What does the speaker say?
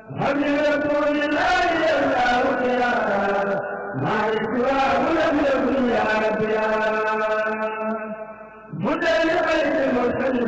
هب لرسول الله يا الله يا مالك ولم يكن يا رب يا